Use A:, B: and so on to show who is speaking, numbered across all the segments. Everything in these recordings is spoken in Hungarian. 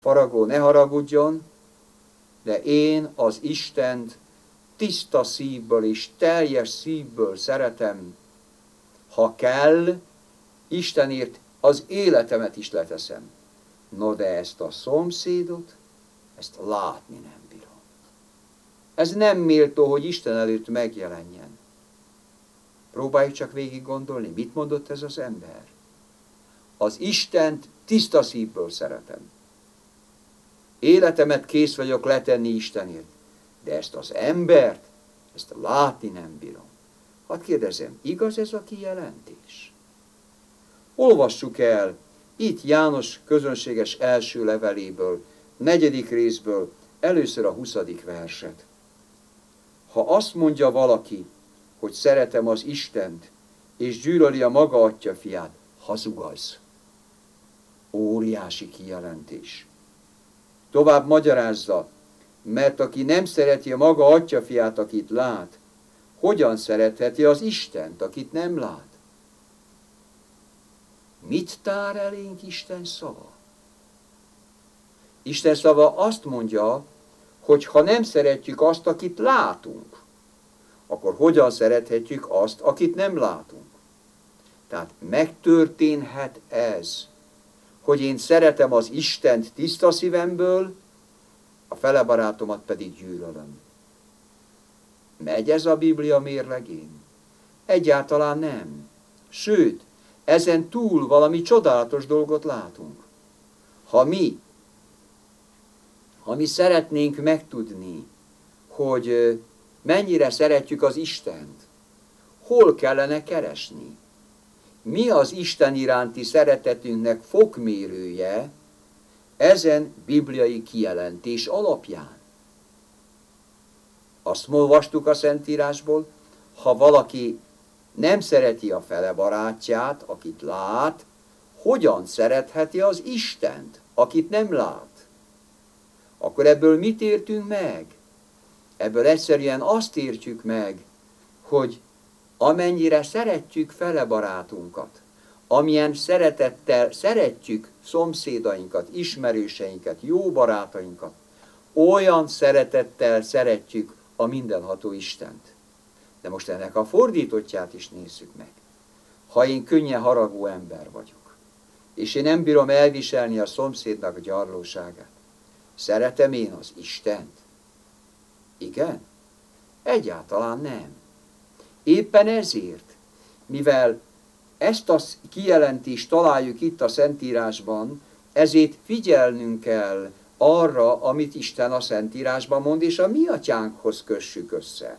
A: Faragó ne haragudjon, de én az Istent tiszta szívből és teljes szívből szeretem. Ha kell, Istenért az életemet is leteszem. No, de ezt a szomszédot, ezt látni nem bírom. Ez nem méltó, hogy Isten előtt megjelenjen. Próbáljuk csak végig gondolni, mit mondott ez az ember. Az Istent tiszta szívből szeretem. Életemet kész vagyok letenni Istenért, de ezt az embert, ezt látni nem bírom. Hadd kérdezem, igaz ez a kijelentés? Olvassuk el itt János közönséges első leveléből, 4. részből, először a 20. verset. Ha azt mondja valaki, hogy szeretem az Istent, és gyűlöli a maga atya fiát, hazugaz. Óriási kijelentés. Tovább magyarázza, mert aki nem szereti a maga atya fiát, akit lát, hogyan szeretheti az Istent, akit nem lát? Mit tár elénk Isten szava? Isten szava azt mondja, hogy ha nem szeretjük azt, akit látunk, akkor hogyan szerethetjük azt, akit nem látunk? Tehát megtörténhet ez, hogy én szeretem az Istent tiszta szívemből, a fele barátomat pedig gyűlölöm. Megy ez a Biblia mérlegén? Egyáltalán nem. Sőt, ezen túl valami csodálatos dolgot látunk. Ha mi szeretnénk megtudni, hogy mennyire szeretjük az Istent, hol kellene keresni? Mi az Isten iránti szeretetünknek fokmérője ezen bibliai kijelentés alapján? Azt olvastuk a Szentírásból, ha valaki nem szereti a fele barátját, akit lát, hogyan szeretheti az Istent, akit nem lát? Akkor ebből mit értünk meg? Ebből egyszerűen azt értjük meg, hogy amennyire szeretjük fele barátunkat, amilyen szeretettel szeretjük szomszédainkat, ismerőseinket, jó barátainkat, olyan szeretettel szeretjük a mindenható Istent. De most ennek a fordítottját is nézzük meg. Ha én könnyen haragú ember vagyok, és én nem bírom elviselni a szomszédnak a gyarlóságát, szeretem én az Istent? Igen? Egyáltalán nem. Éppen ezért, mivel ezt a kijelentést találjuk itt a Szentírásban, ezért figyelnünk kell arra, amit Isten a Szentírásban mond, és a mi atyánkhoz kössük össze.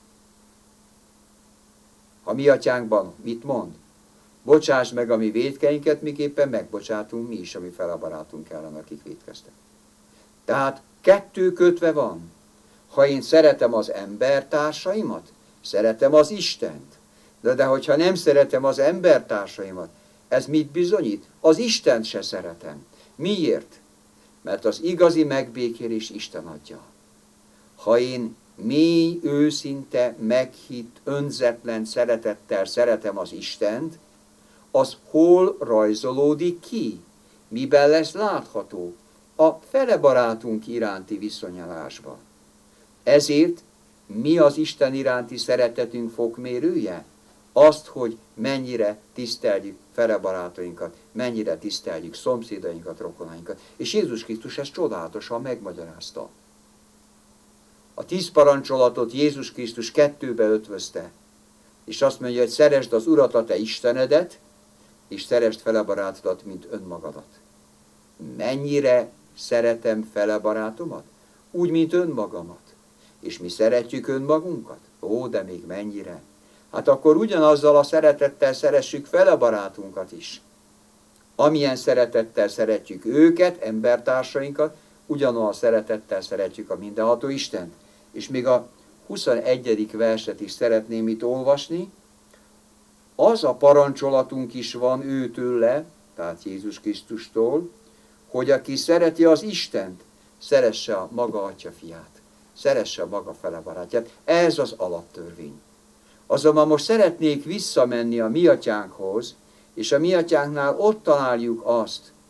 A: A mi atyánkban mit mond? Bocsáss meg a mi vétkeinket, miképpen megbocsátunk mi is, ami fele barátunk ellen, akik vétkeztek. Tehát kettő kötve van. Ha én szeretem az embertársaimat, szeretem az Istent. De hogyha nem szeretem az embertársaimat, ez mit bizonyít? Az Istent se szeretem. Miért? Mert az igazi megbékélés Isten adja. Ha én mély, őszinte, meghitt, önzetlen szeretettel szeretem az Istent, az hol rajzolódik ki? Miben lesz látható? A fele barátunk iránti viszonyulásban. Ezért mi az Isten iránti szeretetünk fokmérője? Azt, hogy mennyire tiszteljük fele barátainkat, mennyire tiszteljük szomszédainkat, rokonainkat. És Jézus Krisztus ezt csodálatosan megmagyarázta. A 10 parancsolatot Jézus Krisztus 2-be ötvözte, és azt mondja, hogy szeresd az Urat, a te Istenedet, és szeresd fele barátodat, mint önmagadat. Mennyire szeretem fele barátomat? Úgy, mint önmagamat. És mi szeretjük önmagunkat? Ó, de még mennyire? Hát akkor ugyanazzal a szeretettel szeressük fele barátunkat is. Amilyen szeretettel szeretjük őket, embertársainkat, ugyanolyan a szeretettel szeretjük a mindenható Istent. És még a 21. verset is szeretném itt olvasni. Az a parancssolatunk is van őtőle, tehát Jézus Krisztustól, hogy aki szereti az Istent, szeresse a maga atya fiát, szeresse a maga fele barátját. Ez az alaptörvény. Azonban most szeretnék visszamenni a mi atyánkhoz, és a mi atyánknál ott találjuk azt,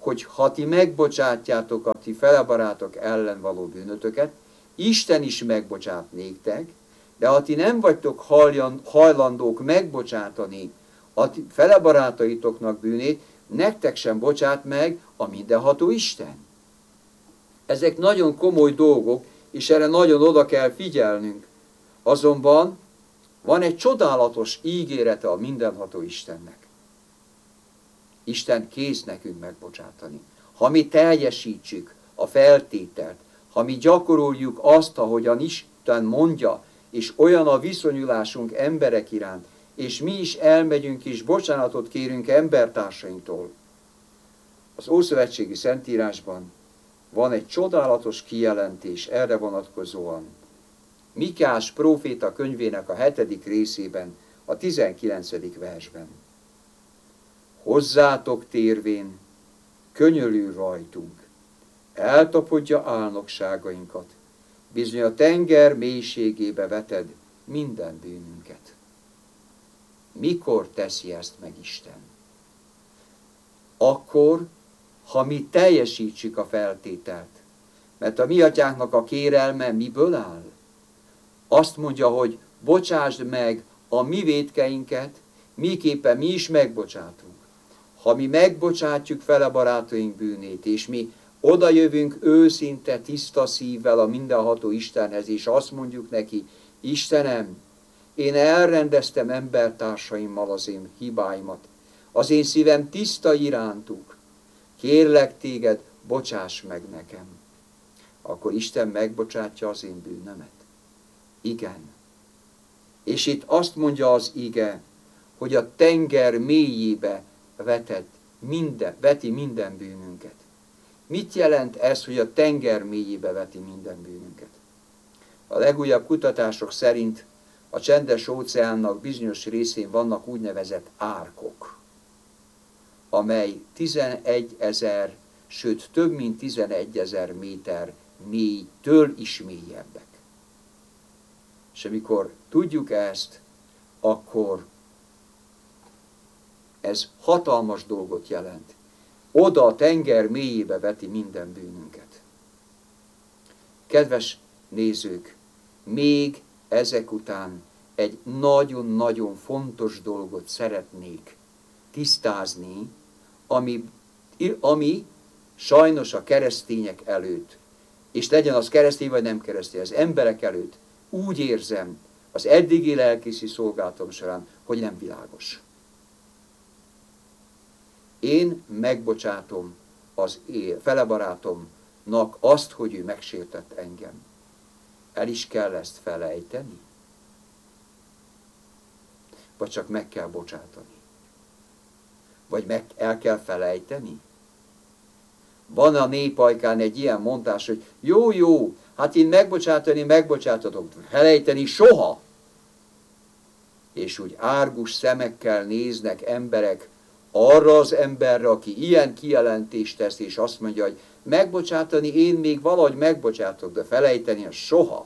A: hogy ha ti megbocsátjátok a ti felebarátok ellen való bűnötöket, Isten is megbocsát néktek, de ha ti nem vagytok hajlandók megbocsátani a ti felebarátaitoknak bűnét, nektek sem bocsát meg a mindenható Isten. Ezek nagyon komoly dolgok, és erre nagyon oda kell figyelnünk. Azonban van egy csodálatos ígérete a mindenható Istennek. Isten kész nekünk megbocsátani. Ha mi teljesítsük a feltételt, ha mi gyakoroljuk azt, ahogyan Isten mondja, és olyan a viszonyulásunk emberek iránt, és mi is elmegyünk és bocsánatot kérünk embertársainktól. Az Ószövetségi Szentírásban van egy csodálatos kijelentés erre vonatkozóan. Mikás próféta könyvének a 7. részében, a 19. versben. Hozzátok térvén, könyörül rajtunk, eltapodja álnokságainkat, bizony a tenger mélységébe veted minden bűnünket. Mikor teszi ezt meg Isten? Akkor, ha mi teljesítsük a feltételt. Mert a mi atyánknak a kérelme miből áll? Azt mondja, hogy bocsásd meg a mi vétkeinket, miképpen mi is megbocsátunk. Ha mi megbocsátjuk fele barátaink bűnét, és mi oda jövünk őszinte, tiszta szívvel a mindenható Istenhez, és azt mondjuk neki, Istenem, én elrendeztem embertársaimmal az én hibáimat, az én szívem tiszta irántuk, kérlek téged, bocsáss meg nekem. Akkor Isten megbocsátja az én bűnömet. Igen. És itt azt mondja az ige, hogy a tenger mélyébe veti minden bűnünket. Mit jelent ez, hogy a tenger mélyébe veti minden bűnünket? A legújabb kutatások szerint a csendes óceánnak bizonyos részén vannak úgynevezett árkok, amely 11 000, sőt több mint 11 000 méter mélytől is mélyebbek. És amikor tudjuk ezt, akkor ez hatalmas dolgot jelent. Oda a tenger mélyébe veti minden bűnünket. Kedves nézők, még ezek után egy nagyon-nagyon fontos dolgot szeretnék tisztázni, ami sajnos a keresztények előtt, és legyen az keresztény vagy nem keresztény, az emberek előtt úgy érzem az eddigi lelkészi szolgálatom során, hogy nem világos. Én megbocsátom az felebarátomnak azt, hogy ő megsértett engem. El is kell ezt felejteni? Vagy csak meg kell bocsátani? Vagy el kell felejteni? Van a népajkán egy ilyen mondás, hogy jó, hát én megbocsátatok, felejteni soha. És úgy árgus szemekkel néznek emberek arra az emberre, aki ilyen kijelentést tesz, és azt mondja, hogy megbocsátani én még valahogy megbocsátok, de felejteni az soha.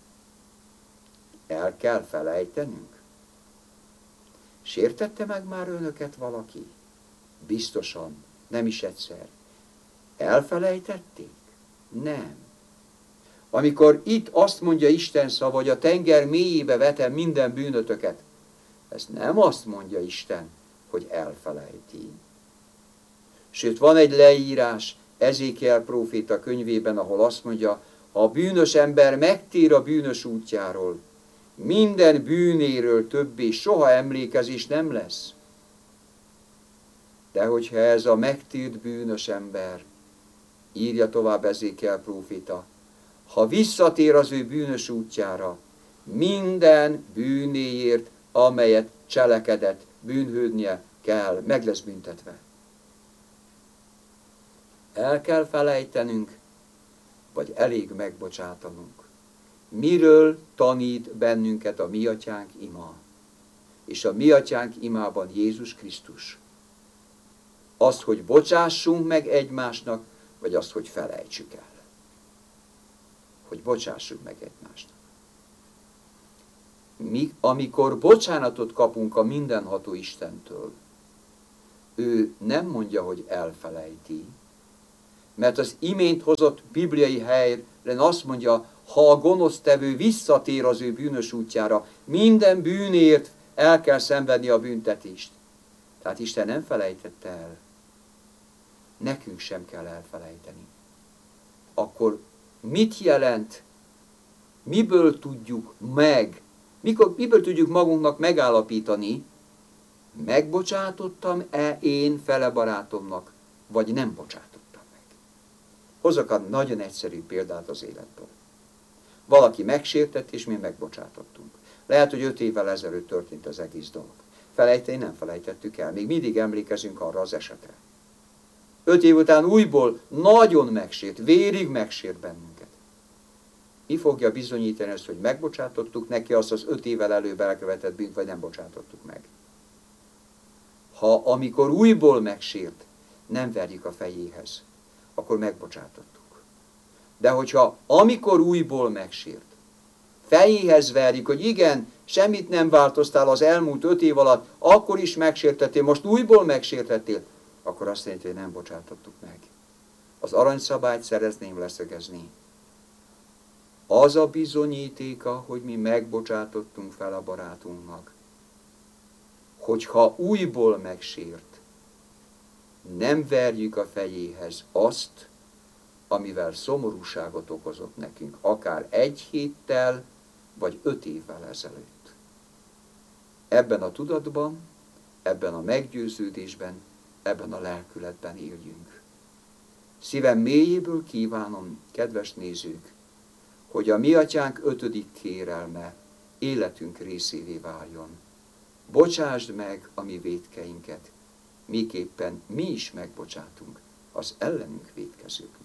A: El kell felejtenünk. Sértette meg már önöket valaki? Biztosan, nem is egyszer. Elfelejtették? Nem. Amikor itt azt mondja Isten szava, hogy a tenger mélyébe vetem minden bűnötöket, ez nem azt mondja Isten, hogy elfelejti. Sőt, van egy leírás Ezékiel próféta könyvében, ahol azt mondja, ha a bűnös ember megtér a bűnös útjáról, minden bűnéről többé soha emlékezés nem lesz. De hogyha ez a megtért bűnös ember, írja tovább Ezékiel próféta, ha visszatér az ő bűnös útjára, minden bűnéért, amelyet cselekedett, bűnhődnie kell, meg lesz büntetve. El kell felejtenünk, vagy elég megbocsátanunk. Miről tanít bennünket a mi atyánk ima? És a mi atyánk imában Jézus Krisztus. Azt, hogy bocsássunk meg egymásnak, vagy azt, hogy felejtsük el. Hogy bocsássuk meg egymásnak. Mi, amikor bocsánatot kapunk a mindenható Istentől, ő nem mondja, hogy elfelejti, Mert az imént hozott bibliai helyre azt mondja, ha a gonosztevő visszatér az ő bűnös útjára, minden bűnért el kell szenvedni a büntetést. Tehát Isten nem felejtette el. Nekünk sem kell elfelejteni. Akkor mit jelent, miből tudjuk miből tudjuk magunknak megállapítani, megbocsátottam-e én fele barátomnak, vagy nem bocsátottam meg. Hozzak egy nagyon egyszerű példát az életből. Valaki megsértett, és mi megbocsátottunk. Lehet, hogy 5 évvel ezelőtt történt az egész dolog. Felejteni nem felejtettük el. Még mindig emlékezünk arra az esetre. 5 év után újból nagyon megsért, vérig megsért bennünket. Mi fogja bizonyítani ezt, hogy megbocsátottuk neki azt az 5 évvel előbb elkövetett bűnt, vagy nem bocsátottuk meg? Ha amikor újból megsért, nem verjük a fejéhez, akkor megbocsátottuk. De hogyha amikor újból megsért, fejéhez verjük, hogy igen, semmit nem változtál az elmúlt 5 év alatt, akkor is megsértettél, most újból megsértettél, akkor azt jelenti, hogy nem bocsátottuk meg. Az aranyszabályt szeretném leszögezni. Az a bizonyítéka, hogy mi megbocsátottunk fel a barátunknak, hogyha újból megsért, nem verjük a fejéhez azt, amivel szomorúságot okozott nekünk, akár 1 héttel, vagy 5 évvel ezelőtt. Ebben a tudatban, ebben a meggyőződésben, ebben a lelkületben éljünk. Szívem mélyéből kívánom, kedves nézők, hogy a mi atyánk 5. kérelme életünk részévé váljon. Bocsásd meg a mi vétkeinket, miképpen mi is megbocsátunk az ellenünk vétkezőknek.